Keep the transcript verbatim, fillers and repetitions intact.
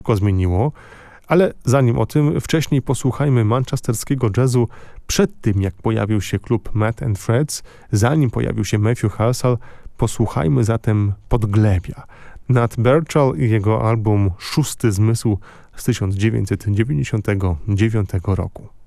szybko zmieniło, ale zanim o tym, wcześniej posłuchajmy manchesterskiego jazzu przed tym, jak pojawił się klub Matt and Freds, zanim pojawił się Matthew Halsall, posłuchajmy zatem Podglebia. Nat Birchall i jego album Szósty Zmysł z tysiąc dziewięćset dziewięćdziesiątego dziewiątego roku.